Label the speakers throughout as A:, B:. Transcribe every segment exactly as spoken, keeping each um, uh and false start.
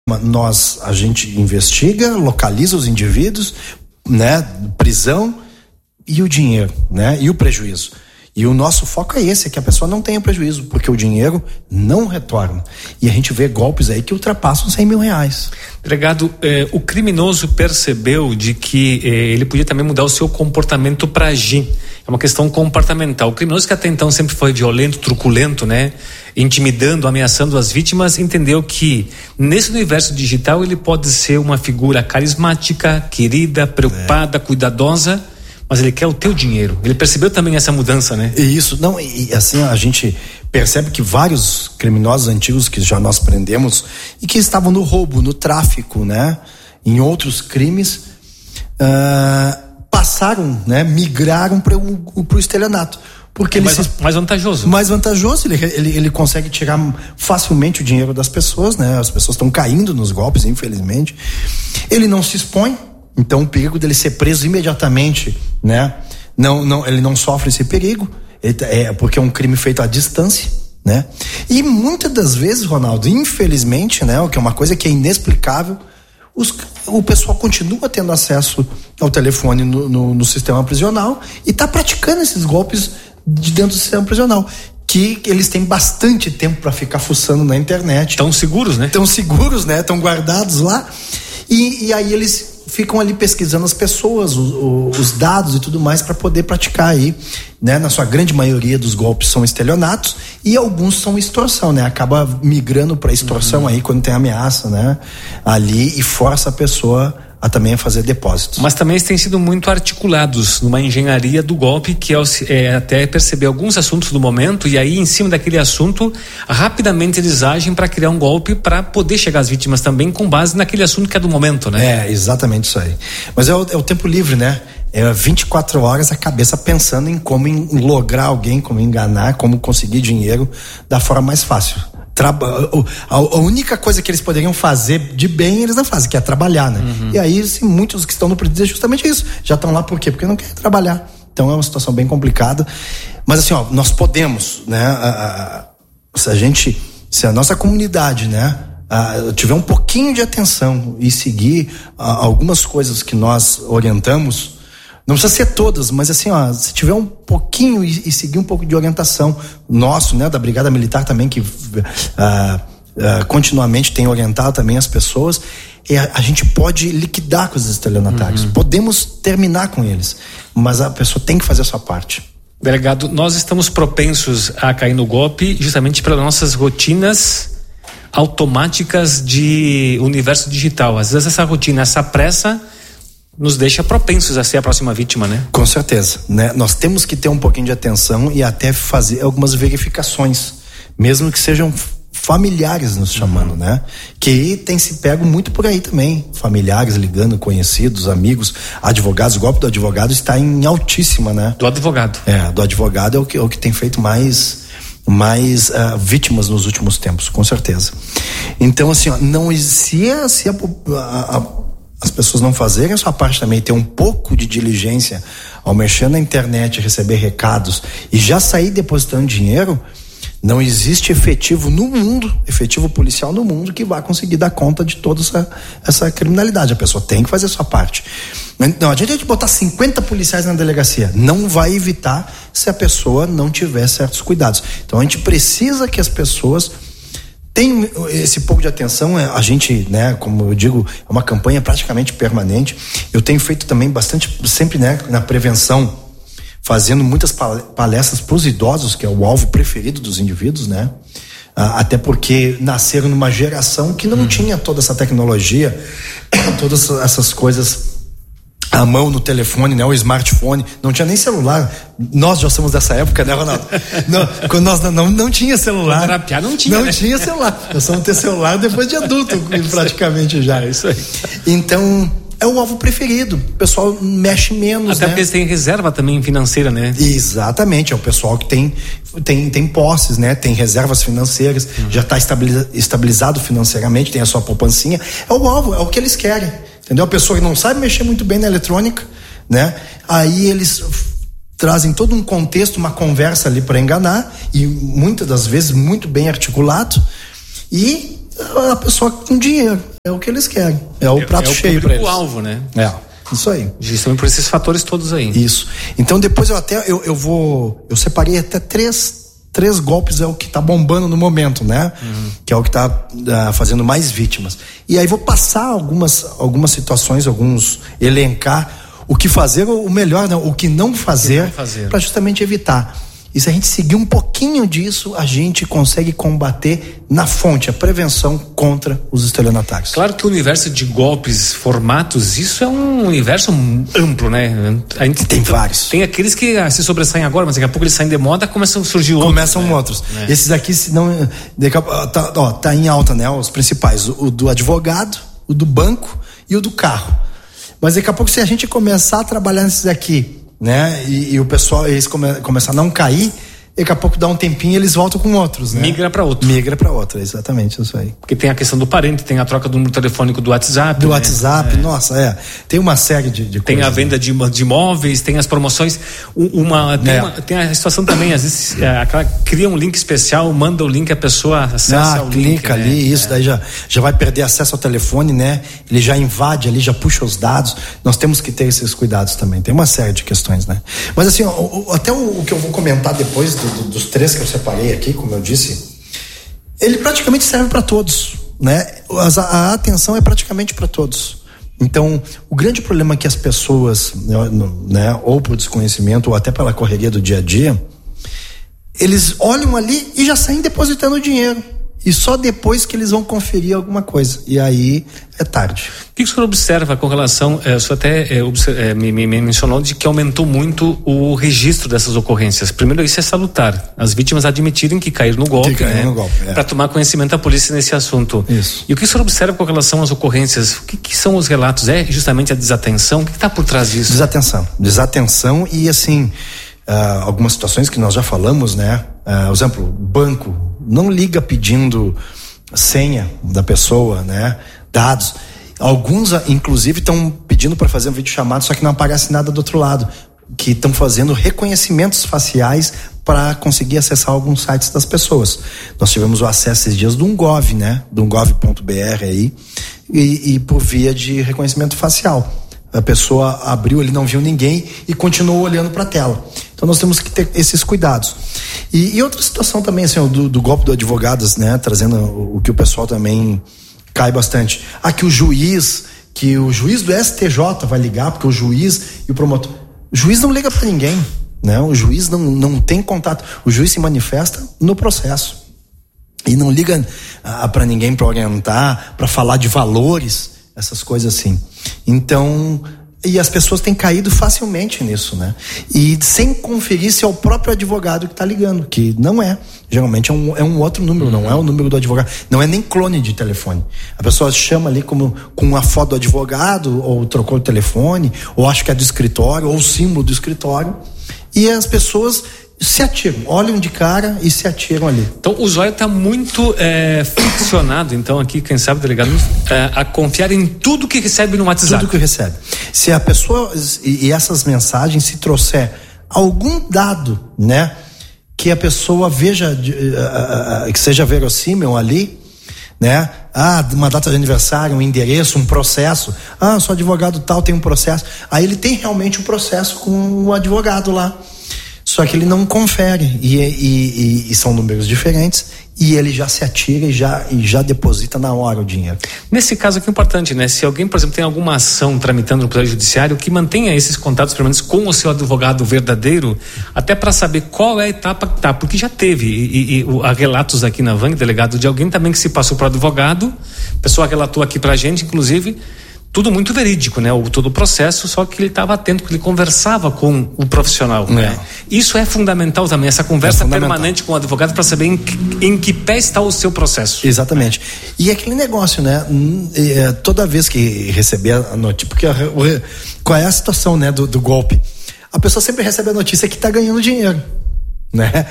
A: Nós, a gente investiga, localiza os indivíduos, né, prisão e o dinheiro, né, e o prejuízo. E o nosso foco é esse, é que a pessoa não tenha prejuízo, porque o dinheiro não retorna. E a gente vê golpes aí que ultrapassam cem mil reais.
B: Delegado, eh, o criminoso percebeu de que eh, ele podia também mudar o seu comportamento para agir. É uma questão comportamental. O criminoso, que até então sempre foi violento, truculento, né, intimidando, ameaçando as vítimas, entendeu que nesse universo digital ele pode ser uma figura carismática, querida, preocupada, é. cuidadosa, mas ele quer o teu dinheiro. Ele percebeu também essa mudança, né?
A: Isso, não, e assim a gente percebe que vários criminosos antigos que já nós prendemos e que estavam no roubo, no tráfico, né, em outros crimes, uh, passaram, né, migraram para o estelionato. Porque
B: é
A: ele
B: mais,
A: se,
B: mais vantajoso.
A: Mais vantajoso, ele, ele, ele consegue tirar facilmente o dinheiro das pessoas, né? As pessoas estão caindo nos golpes, infelizmente. Ele não se expõe, então o perigo dele ser preso imediatamente, né? Não, não, ele não sofre esse perigo, ele, é porque é um crime feito à distância, né? E muitas das vezes, Ronaldo, infelizmente, né? O que é uma coisa que é inexplicável, os, o pessoal continua tendo acesso ao telefone no, no, no sistema prisional e está praticando esses golpes de dentro do sistema prisional, que eles têm bastante tempo para ficar fuçando na internet.
B: Estão seguros, né?
A: Estão seguros, né? Estão guardados lá. E, e aí eles ficam ali pesquisando as pessoas, os, os dados e tudo mais para poder praticar aí, né? Na sua grande maioria dos golpes são estelionatos e alguns são extorsão, né? Acaba migrando para extorsão uhum. aí quando tem ameaça, né? Ali e força a pessoa a também fazer depósitos.
B: Mas também eles têm sido muito articulados numa engenharia do golpe, que é, é até perceber alguns assuntos do momento e aí em cima daquele assunto rapidamente eles agem para criar um golpe para poder chegar às vítimas também com base naquele assunto que é do momento, né?
A: É, exatamente isso aí. Mas é o, é o tempo livre, né? É vinte e quatro horas a cabeça pensando em como em lograr alguém, como enganar, como conseguir dinheiro da forma mais fácil. A única coisa que eles poderiam fazer de bem, eles não fazem, que é trabalhar, né? Uhum. E aí, assim, muitos que estão no presídio é justamente isso. Já estão lá por quê? Porque não querem trabalhar. Então é uma situação bem complicada. Mas assim, ó, nós podemos, né? A, a, se a gente, se a nossa comunidade, né? A, tiver um pouquinho de atenção e seguir a, algumas coisas que nós orientamos, não precisa ser todas, mas assim, ó, se tiver um pouquinho e, e seguir um pouco de orientação nosso, né, da Brigada Militar também, que uh, uh, continuamente tem orientado também as pessoas, é, a gente pode liquidar com os estelionatários, uhum. podemos terminar com eles, mas a pessoa tem que fazer a sua parte.
B: Delegado, nós estamos propensos a cair no golpe justamente pelas nossas rotinas automáticas de universo digital. Às vezes essa rotina, essa pressa nos deixa propensos a ser a próxima vítima, né?
A: Com certeza, né? Nós temos que ter um pouquinho de atenção e até fazer algumas verificações, mesmo que sejam familiares nos chamando, uhum. né? Que tem se pego muito por aí também, familiares ligando, conhecidos, amigos, advogados. O golpe do advogado está em altíssima, né?
B: Do advogado.
A: É, do advogado é o que, é o que tem feito mais, mais uh, vítimas nos últimos tempos, com certeza. Então, assim, ó, não existia se a, a, a as pessoas não fazerem a sua parte também, ter um pouco de diligência ao mexer na internet, receber recados e já sair depositando dinheiro, não existe efetivo no mundo, efetivo policial no mundo que vá conseguir dar conta de toda essa, essa criminalidade. A pessoa tem que fazer a sua parte. Não adianta a gente botar cinquenta policiais na delegacia, não vai evitar se a pessoa não tiver certos cuidados. Então a gente precisa que as pessoas tem esse pouco de atenção. A gente, né, como eu digo, é uma campanha praticamente permanente. Eu tenho feito também bastante, sempre, né, na prevenção, fazendo muitas palestras para os idosos, que é o alvo preferido dos indivíduos, né? Até porque nasceram numa geração que não hum. tinha toda essa tecnologia, todas essas coisas à mão no telefone, né? O smartphone, não tinha nem celular. Nós já somos dessa época, né, Ronaldo? Não, quando nós não, não, não tinha celular.
B: Quando não tinha,
A: Não
B: né?
A: tinha celular. Nós somos ter celular depois de adulto, praticamente já.
B: É isso aí.
A: Então, é o alvo preferido. O pessoal mexe menos,
B: Até
A: né?
B: porque eles têm reserva também financeira, né?
A: Exatamente, é o pessoal que tem, tem, tem posses, né? Tem reservas financeiras, uhum. já está estabilizado financeiramente, tem a sua poupancinha. É o alvo, é o que eles querem. Entendeu? A pessoa que não sabe mexer muito bem na eletrônica, né? Aí eles trazem todo um contexto, uma conversa ali para enganar, e muitas das vezes muito bem articulado, e a pessoa com dinheiro. é o que eles querem. É o
B: é,
A: prato
B: é
A: cheio para eles.
B: É o alvo, né?
A: É, isso aí.
B: Justamente por esses fatores todos aí.
A: Isso. Então depois eu até, eu, eu vou, eu separei até três, três golpes, é o que tá bombando no momento, né? Uhum. Que é o que tá uh, fazendo mais vítimas. E aí vou passar algumas, algumas situações, alguns, elencar o que fazer, o melhor, não, o que não fazer, fazer. para justamente evitar. E se a gente seguir um pouquinho disso, a gente consegue combater na fonte, a prevenção contra os estelionatários.
B: Claro que o universo de golpes, formatos, isso é um universo amplo, né? A gente
A: tem, tem vários.
B: Tem aqueles que ah, se sobressaem agora, mas daqui a pouco eles saem de moda, começam a surgir outros.
A: Começam né? outros. É. Esses aqui, se não, tá, ó, tá em alta, né? Os principais, o, o do advogado, o do banco e o do carro. Mas daqui a pouco, se a gente começar a trabalhar nesses aqui, né? E, e o pessoal, eles come, começar a não cair, daqui a pouco dá um tempinho e eles voltam com outros, né?
B: Migra para outro.
A: Migra para outro, exatamente, isso aí.
B: Porque tem a questão do parente, tem a troca do número telefônico do WhatsApp.
A: Do
B: né?
A: WhatsApp, é. Nossa, é. Tem uma série de, de
B: tem coisas. Tem a venda de, de imóveis, tem as promoções. Uma, tem, é. uma, tem a situação também, às vezes, é, aquela, cria um link especial, manda o link, a pessoa acessa
A: ah,
B: o
A: clica
B: link.
A: clica ali, né? Isso, é. daí já, já vai perder acesso ao telefone, né? Ele já invade ali, já puxa os dados. Nós temos que ter esses cuidados também. Tem uma série de questões, né? Mas assim, ó, o, até o, o que eu vou comentar depois do, do, dos três que eu separei aqui, como eu disse, ele praticamente serve para todos, né? A, a atenção é praticamente para todos. Então, o grande problema é que as pessoas, né, ou por desconhecimento ou até pela correria do dia a dia, eles olham ali e já saem depositando dinheiro. E só depois que eles vão conferir alguma coisa. E aí é tarde.
B: O que o senhor observa com relação, é, o senhor até é, observa, é, me, me mencionou de que aumentou muito o registro dessas ocorrências. Primeiro, isso é salutar. As vítimas admitirem que caíram no golpe, que né? golpe é. Para tomar conhecimento da polícia nesse assunto.
A: Isso.
B: E o que o senhor observa com relação às ocorrências? O que, que são os relatos? É justamente a desatenção? O que está por trás disso?
A: Desatenção. Desatenção e assim, uh, algumas situações que nós já falamos, né? Uh, exemplo, banco. Não liga pedindo senha da pessoa, né? Dados. Alguns, inclusive, estão pedindo para fazer um vídeo chamado, só que não aparece nada do outro lado. Que estão fazendo reconhecimentos faciais para conseguir acessar alguns sites das pessoas. Nós tivemos o acesso esses dias de um Gov, né? De um gov ponto b r aí, e, e por via de reconhecimento facial. A pessoa abriu, ele não viu ninguém e continuou olhando para a tela. Então nós temos que ter esses cuidados. E, e outra situação também, assim, do, do golpe do advogados, né? Trazendo o, o que o pessoal também cai bastante. Ah, que o juiz, que o juiz do S T J vai ligar, porque o juiz e o promotor. O juiz não liga para ninguém, né? O juiz não, não tem contato. O juiz se manifesta no processo. E não liga ah, para ninguém para orientar, para falar de valores, essas coisas assim. Então, e as pessoas têm caído facilmente nisso, né? E sem conferir se é o próprio advogado que está ligando, que não é. Geralmente é um, é um outro número, uhum. Não é o número do advogado. Não é nem clone de telefone. A pessoa chama ali como, com a foto do advogado, ou trocou o telefone, ou acha que é do escritório, ou o símbolo do escritório. E as pessoas se atiram, olham de cara e se atiram ali.
B: Então o usuário está muito é, ficcionado, então aqui, quem sabe, delegado, é, a confiar em tudo que recebe no WhatsApp.
A: Tudo que recebe. Se a pessoa, e, e essas mensagens, se trouxer algum dado, né, que a pessoa veja, uh, uh, que seja verossímil ali, né, ah, uma data de aniversário, um endereço, um processo, ah, sou advogado tal, tem um processo, aí ele tem realmente um processo com o advogado lá. Só que ele não confere e, e, e, e são números diferentes e ele já se atira e já, e já deposita na hora o dinheiro.
B: Nesse caso aqui é importante, né? Se alguém, por exemplo, tem alguma ação tramitando no Poder Judiciário, que mantenha esses contatos pelo menos com o seu advogado verdadeiro, até para saber qual é a etapa que tá, porque já teve e, e, e há relatos aqui na Vang, delegado, de alguém também que se passou para o advogado, a pessoa relatou aqui pra gente, inclusive, tudo muito verídico, né? O, todo o processo, só que ele estava atento, que ele conversava com o profissional, é. Né? Isso é fundamental também, essa conversa é permanente com o advogado para saber em que, em que pé está o seu processo.
A: Exatamente. E aquele negócio, né? Toda vez que receber a notícia, porque a, qual é a situação, né, do, do golpe? A pessoa sempre recebe a notícia que está ganhando dinheiro, né?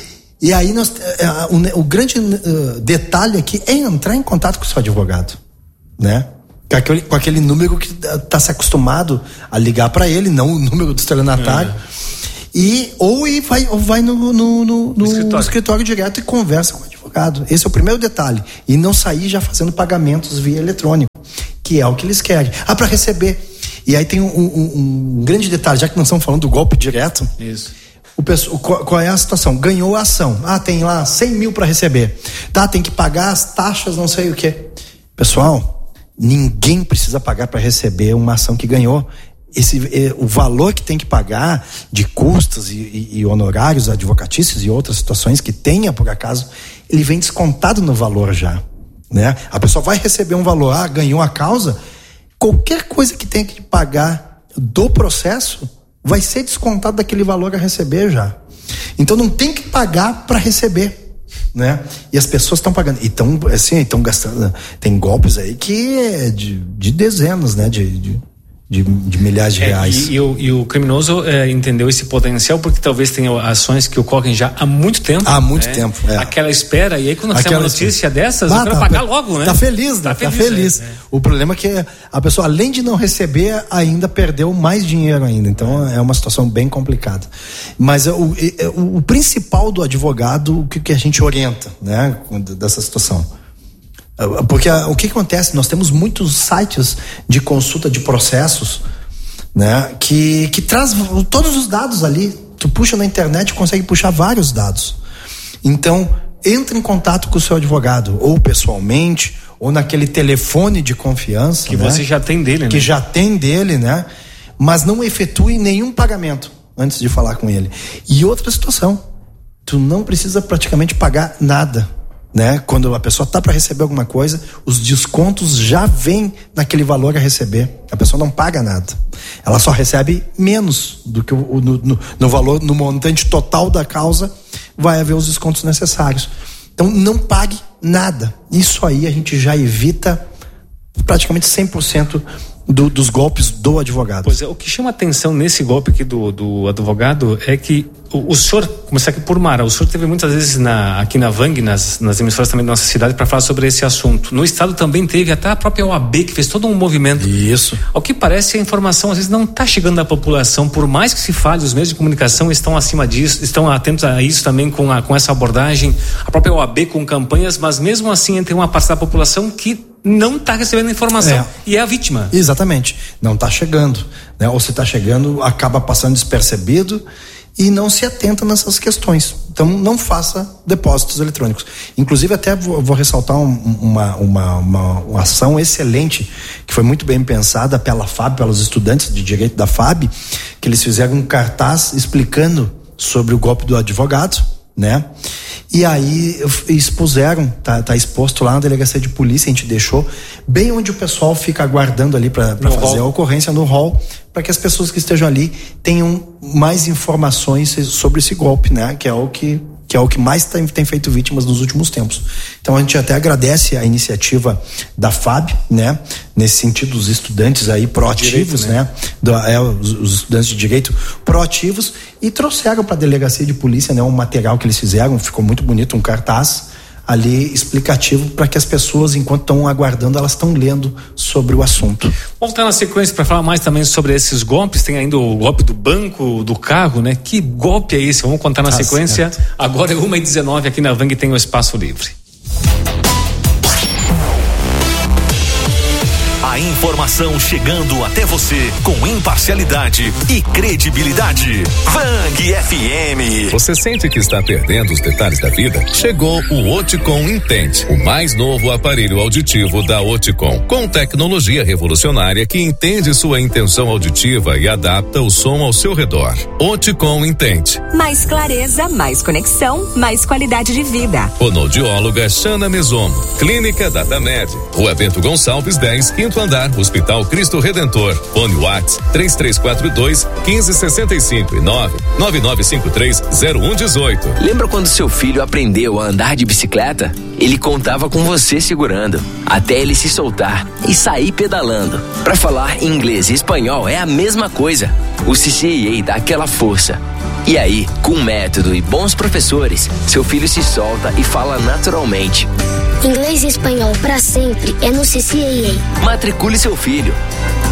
A: E aí nós, o, o grande detalhe aqui é entrar em contato com o seu advogado, né? Com aquele, com aquele número que está se acostumado a ligar para ele, não o número do estelionatário. É. E, ou e vai, ou vai no, no, no, no, escritório. no escritório direto e conversa com o advogado. advogado. Esse é o primeiro detalhe. E não sair já fazendo pagamentos via eletrônico, que é o que eles querem. Ah, para receber. E aí tem um, um, um grande detalhe, já que nós estamos falando do golpe direto.
B: Isso.
A: O pessoal, qual é a situação? Ganhou a ação. Ah, tem lá cem mil para receber. Tá, tem que pagar as taxas, não sei o quê. Pessoal, ninguém precisa pagar para receber uma ação que ganhou. Esse, o valor que tem que pagar de custos e, e, e honorários advocatícios e outras situações que tenha, por acaso, ele vem descontado no valor já, né? A pessoa vai receber um valor, ah, ganhou a causa, qualquer coisa que tenha que pagar do processo vai ser descontado daquele valor a receber já. Então não tem que pagar para receber, né? E as pessoas estão pagando, então assim, estão gastando, tem golpes aí que é de, de dezenas, né? De, de... De, de milhares de reais.
B: É, e, e, o, e o criminoso é, entendeu esse potencial porque talvez tenha ações que ocorrem já há muito tempo.
A: Há muito né? tempo. É.
B: Aquela espera, e aí quando você tem uma notícia dessas,
A: ah,
B: eu quero
A: tá,
B: pagar logo, né?
A: Tá feliz, tá, tá feliz. feliz.
B: É, é.
A: O problema é que a pessoa, além de não receber, ainda perdeu mais dinheiro ainda. Então é uma situação bem complicada. Mas o, o, o principal do advogado, o que, que a gente orienta, né? Dessa situação. Porque o que acontece? Nós temos muitos sites de consulta de processos, né, que, que traz todos os dados ali. Tu puxa na internet e consegue puxar vários dados. Então, entre em contato com o seu advogado, ou pessoalmente, ou naquele telefone de confiança.
B: Que
A: né,
B: você já tem dele, né?
A: Que já tem dele, né? Mas não efetue nenhum pagamento antes de falar com ele. E outra situação, tu não precisa praticamente pagar nada. Né? Quando a pessoa está para receber alguma coisa, os descontos já vêm naquele valor a receber. A pessoa não paga nada. Ela só recebe menos do que o, no, no, no valor, no montante total da causa, vai haver os descontos necessários. Então não pague nada. Isso aí a gente já evita praticamente cem por cento do, dos golpes do advogado.
B: Pois é, o que chama atenção nesse golpe aqui do, do advogado é que o, o senhor, começar aqui por Mara, o senhor teve muitas vezes na, aqui na Vang, nas, nas emissoras também da nossa cidade, para falar sobre esse assunto. No estado também teve até a própria O A B que fez todo um movimento.
A: Isso.
B: Ao que parece, a informação às vezes não está chegando à população, por mais que se fale, os meios de comunicação estão acima disso, estão atentos a isso também com, a, com essa abordagem, a própria O A B com campanhas, mas mesmo assim tem uma parte da população que não está recebendo informação é. e é a vítima.
A: Exatamente, não está chegando, né? Ou se está chegando, acaba passando despercebido e não se atenta nessas questões. Então não faça depósitos eletrônicos. Inclusive até vou, vou ressaltar um, uma, uma, uma, uma ação excelente que foi muito bem pensada pela F A B, pelos estudantes de direito da F A B, que eles fizeram um cartaz explicando sobre o golpe do advogado, né? E aí expuseram, tá, tá exposto lá na delegacia de polícia, a gente deixou bem onde o pessoal fica aguardando ali para fazer hall. A ocorrência no hall, para que as pessoas que estejam ali tenham mais informações sobre esse golpe, né? Que é o que, que, é o que mais tem, tem feito vítimas nos últimos tempos. Então a gente até agradece a iniciativa da F A B, né? Nesse sentido, os estudantes aí proativos, direito, né? né? Do, é, os, os estudantes de direito proativos, e trouxeram para a delegacia de polícia, né? Um material que eles fizeram, ficou muito bonito, um cartaz ali explicativo para que as pessoas, enquanto estão aguardando, elas estão lendo sobre o assunto.
B: Vamos estar na sequência para falar mais também sobre esses golpes. Tem ainda o golpe do banco, do carro, né? Que golpe é esse? Vamos contar na tá sequência. Certo. Agora é uma e dezenove aqui na Vang, tem o Espaço Livre.
C: A informação chegando até você com imparcialidade e credibilidade. Vang F M.
D: Você sente que está perdendo os detalhes da vida? Chegou o Oticom Intente, o mais novo aparelho auditivo da Oticom, com tecnologia revolucionária que entende sua intenção auditiva e adapta o som ao seu redor. Oticom Intente.
E: Mais clareza, mais conexão, mais qualidade de vida.
D: Fonoaudióloga Xana Mesomo. Clínica Datamed. Rua Bento Gonçalves dez, quinto andar, Hospital Cristo Redentor. Fone Whats três três quatro dois, um cinco seis cinco e nove nove nove cinco três, zero um um oito.
F: Lembra quando seu filho aprendeu a andar de bicicleta? Ele contava com você segurando, até ele se soltar e sair pedalando. Para falar inglês e espanhol é a mesma coisa. O C C I A dá aquela força. E aí, com método e bons professores, seu filho se solta e fala naturalmente.
G: Inglês e espanhol para sempre é no C C I A.
F: Matricule seu filho.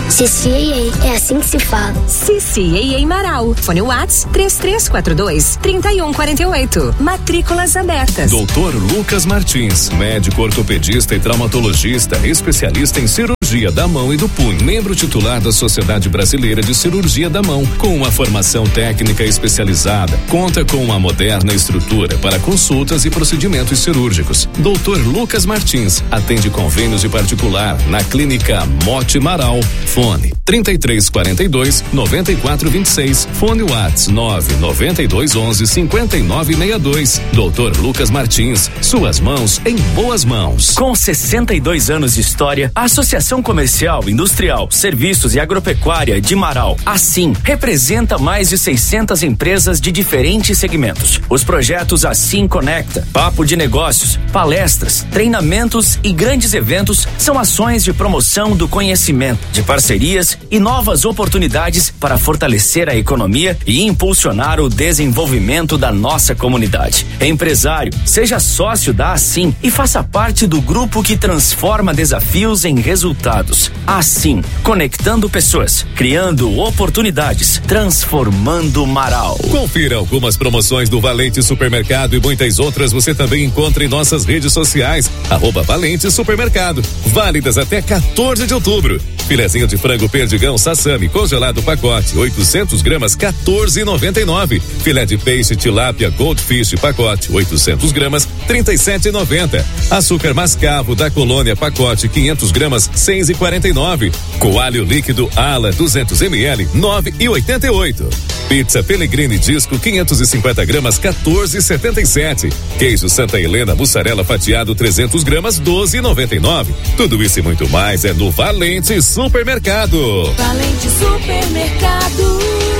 G: C C A A, é assim que se fala.
E: C C A A Marau. Fone Whats três três quatro dois, três um quatro oito. Matrículas abertas.
D: doutor Lucas Martins, médico ortopedista e traumatologista, especialista em cirurgia da mão e do punho, membro titular da Sociedade Brasileira de Cirurgia da Mão, com uma formação técnica especializada, conta com uma moderna estrutura para consultas e procedimentos cirúrgicos. doutor Lucas Martins atende convênios de particular na Clínica Mote Marau. Fone trinta e três quarenta e dois, noventa e quatro vinte e seis. Fone Whats nove noventa e dois onze, cinquenta e nove sessenta e dois. doutor Lucas Martins, suas mãos em boas mãos.
H: Com sessenta e dois anos de história, a Associação Comercial, Industrial, Serviços e Agropecuária de Marau, assim, representa mais de seiscentas empresas de diferentes segmentos. Os projetos Assim Conecta, Papo de Negócios, palestras, treinamentos e grandes eventos são ações de promoção do conhecimento, de parcerias e novas oportunidades para fortalecer a economia e impulsionar o desenvolvimento da nossa comunidade. Empresário, seja sócio da Assim e faça parte do grupo que transforma desafios em resultados. Assim, conectando pessoas, criando oportunidades, transformando Marau.
D: Confira algumas promoções do Valente Supermercado e muitas outras você também encontra em nossas redes sociais, arroba Valente Supermercado, válidas até quatorze de outubro. Filezinho de frango perdigão Sassami congelado pacote, oitocentos gramas, quatorze e noventa e nove. Filé de peixe tilápia Goldfish pacote, oitocentos gramas, trinta e sete e noventa. Açúcar mascavo da Colônia pacote, quinhentos gramas, seis e quarenta e nove. Coalho líquido Ala duzentos mililitros, nove e oitenta e oito. Pizza Pellegrini Disco quinhentos e cinquenta gramas, quatorze e setenta e sete. Queijo Santa Helena mussarela fatiado trezentos gramas, doze e noventa e nove. Tudo isso e muito mais é no Valente Supermercado.
I: Valente Supermercado.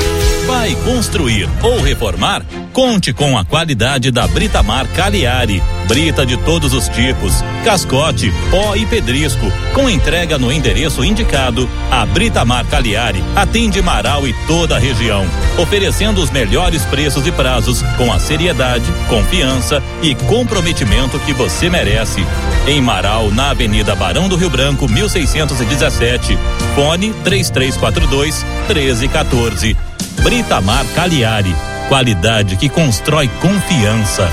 J: Vai construir ou reformar? Conte com a qualidade da Britamar Cagliari. Brita de todos os tipos, cascote, pó e pedrisco, com entrega no endereço indicado. A Britamar Cagliari atende Marau e toda a região, oferecendo os melhores preços e prazos, com a seriedade, confiança e comprometimento que você merece. Em Marau, na Avenida Barão do Rio Branco, mil seiscentos e dezessete. Fone três três quatro dois, treze quatorze. Britamar Cagliari, qualidade que constrói confiança.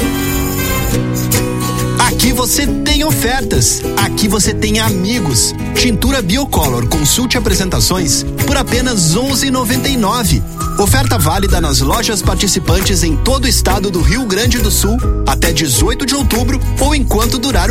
K: Aqui você tem ofertas, aqui você tem amigos. Tintura Biocolor, consulte apresentações por apenas onze e noventa e nove. Oferta válida nas lojas participantes em todo o estado do Rio Grande do Sul até dezoito de outubro ou enquanto durar o